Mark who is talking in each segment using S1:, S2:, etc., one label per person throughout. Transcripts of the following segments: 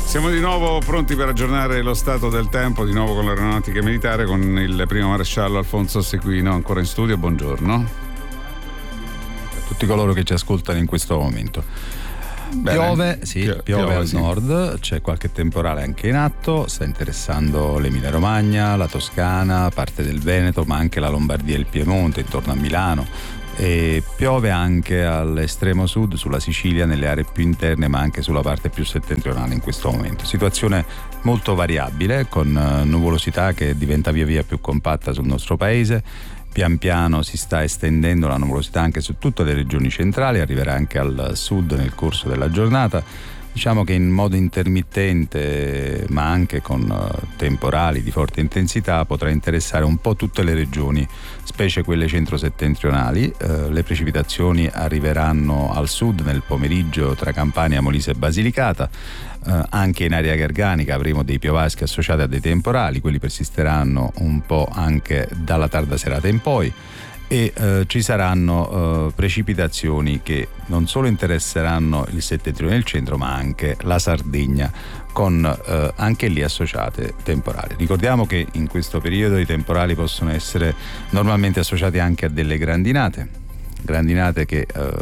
S1: Siamo di nuovo pronti per aggiornare lo stato del tempo, di nuovo con l'aeronautica militare, con il primo maresciallo Alfonso Sequino ancora in studio. Buongiorno.
S2: A tutti coloro che ci ascoltano in questo momento. Piove al nord, c'è qualche temporale anche in atto, sta interessando l'Emilia Romagna, la Toscana, parte del Veneto, ma anche la Lombardia e il Piemonte, intorno a Milano. E piove anche all'estremo sud, sulla Sicilia, nelle aree più interne, ma anche sulla parte più settentrionale in questo momento. Situazione molto variabile, con nuvolosità che diventa via via più compatta sul nostro paese. Pian piano si sta estendendo la nuvolosità anche su tutte le regioni centrali, arriverà anche al sud nel corso della giornata. Diciamo che in modo intermittente, ma anche con temporali di forte intensità, potrà interessare un po' tutte le regioni, specie quelle centro-settentrionali. Le precipitazioni arriveranno al sud nel pomeriggio tra Campania, Molise e Basilicata. Anche in area garganica avremo dei piovaschi associati a dei temporali, quelli persisteranno un po' anche dalla tarda serata in poi. E ci saranno precipitazioni che non solo interesseranno il settentrione e il centro, ma anche la Sardegna, con anche lì associate temporali. Ricordiamo che in questo periodo i temporali possono essere normalmente associati anche a delle grandinate che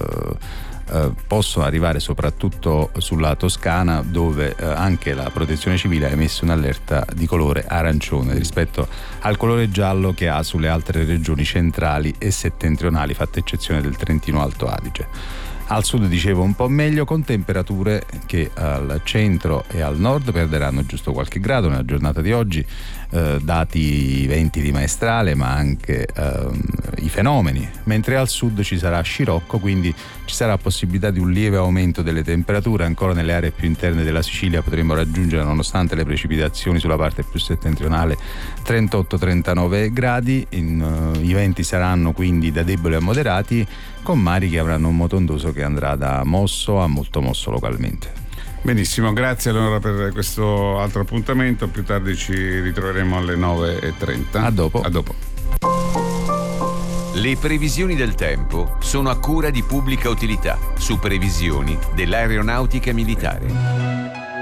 S2: possono arrivare soprattutto sulla Toscana, dove anche la Protezione Civile ha emesso un'allerta di colore arancione rispetto al colore giallo che ha sulle altre regioni centrali e settentrionali, fatta eccezione del Trentino Alto Adige. Al sud dicevo un po' meglio, con temperature che al centro e al nord perderanno giusto qualche grado nella giornata di oggi, dati i venti di maestrale ma anche i fenomeni, mentre al sud ci sarà scirocco, quindi ci sarà possibilità di un lieve aumento delle temperature. Ancora nelle aree più interne della Sicilia potremo raggiungere, nonostante le precipitazioni sulla parte più settentrionale, 38-39 gradi. I venti saranno quindi da deboli a moderati, con mari che avranno un moto ondoso che andrà da mosso a molto mosso localmente.
S1: Benissimo, grazie allora per questo altro appuntamento. Più tardi ci ritroveremo alle 9:30.
S2: A dopo.
S3: Le previsioni del tempo sono a cura di Pubblica Utilità, su previsioni dell'aeronautica militare.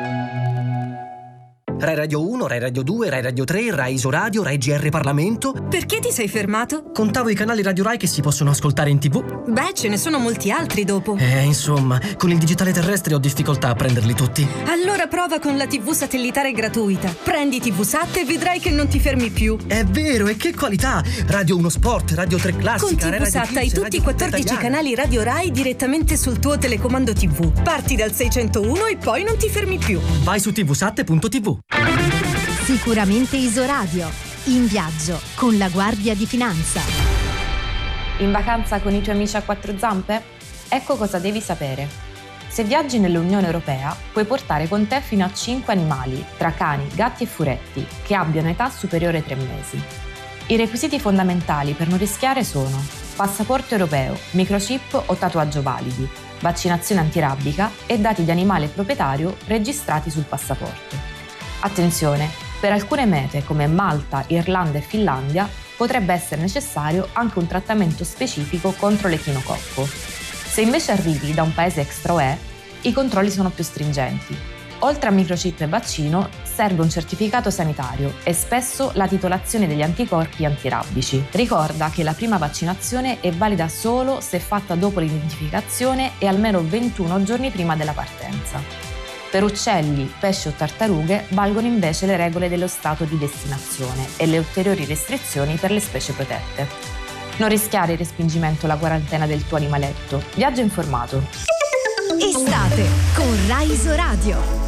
S4: Rai Radio 1, Rai Radio 2, Rai Radio 3, Rai Isoradio, Rai GR Parlamento.
S5: Perché ti sei fermato?
S4: Contavo i canali Radio Rai che si possono ascoltare in TV.
S5: Beh, ce ne sono molti altri dopo.
S4: Insomma, con il digitale terrestre ho difficoltà a prenderli tutti.
S5: Allora prova con la TV satellitare gratuita. Prendi TV Sat e vedrai che non ti fermi più.
S4: È vero, e che qualità! Radio 1 Sport, Radio 3 Classica,
S5: con TV Sat hai tutti i 14 canali Radio Rai direttamente sul tuo telecomando TV. Parti dal 601 e poi non ti fermi più.
S4: Vai su tvsat.tv.
S6: Sicuramente Isoradio. In viaggio con la Guardia di Finanza.
S7: In vacanza con i tuoi amici a quattro zampe? Ecco cosa devi sapere. Se viaggi nell'Unione Europea, puoi portare con te fino a 5 animali, tra cani, gatti e furetti, che abbiano età superiore ai 3 mesi. I requisiti fondamentali per non rischiare sono passaporto europeo, microchip o tatuaggio validi, vaccinazione antirabbica e dati di animale proprietario registrati sul passaporto. Attenzione, per alcune mete come Malta, Irlanda e Finlandia potrebbe essere necessario anche un trattamento specifico contro l'echinococco. Se invece arrivi da un paese extra UE, i controlli sono più stringenti. Oltre a microchip e vaccino, serve un certificato sanitario e spesso la titolazione degli anticorpi antirabbici. Ricorda che la prima vaccinazione è valida solo se fatta dopo l'identificazione e almeno 21 giorni prima della partenza. Per uccelli, pesci o tartarughe valgono invece le regole dello stato di destinazione e le ulteriori restrizioni per le specie protette. Non rischiare il respingimento o la quarantena del tuo animaletto. Viaggia informato.
S6: Estate con Rai Isoradio.